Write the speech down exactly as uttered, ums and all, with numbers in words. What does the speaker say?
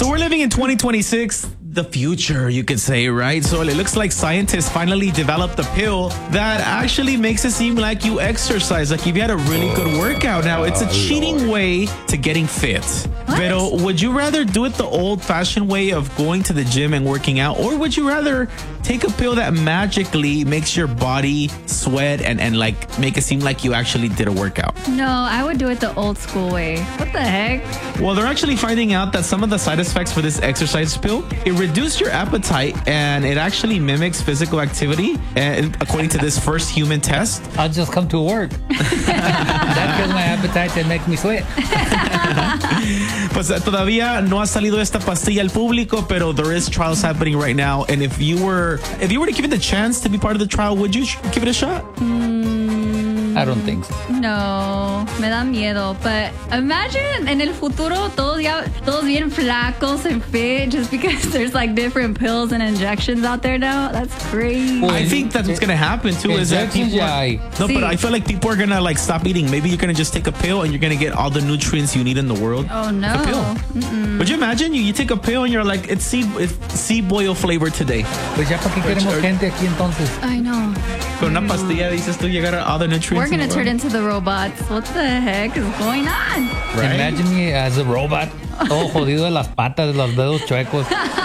So we're living in twenty twenty-six, the future, you could say, right? So it looks like scientists finally developed a pill that actually makes it seem like you exercise, like if you had a really good workout. Now, it's a cheating way to getting fit. What? Pero would you rather do it the old-fashioned way of going to the gym and working out, or would you rather take a pill that magically makes your body sweat and, and like make it seem like you actually did a workout? No, I would do it the old school way. What the heck? Well, they're actually finding out that some of the side effects for this exercise pill, it reduces your appetite and it actually mimics physical activity. And according to this first human test, I'll just come to work. That kills my appetite and make me sweat. pues todavía no ha salido esta pastilla al público, pero there is trials happening right now. And if you were, if you were to give it the chance to be part of the trial, would you sh- give it a shot? I don't think so. No, me da miedo. But imagine en el futuro todos, ya, todos bien flacos and fit just because there's like different pills and injections out there now. That's crazy. I think that's what's going to happen too, is that people are, no, Sí. but I feel like people are going to like stop eating. Maybe you're going to just take a pill and you're going to get all the nutrients you need in the world. Oh, no. The pill. Mm-mm. Would you imagine you, you take a pill and you're like, it's sea, it's sea boil flavor today. Pues ya para qué queremos gente aquí entonces. I know. Con una pastilla dices tú llegar a all the nutrients. We're going to in the turn world. into the robots. What the heck is going on? Right? Imagine me as a robot, todo jodido de las patas, de los dedos chuecos.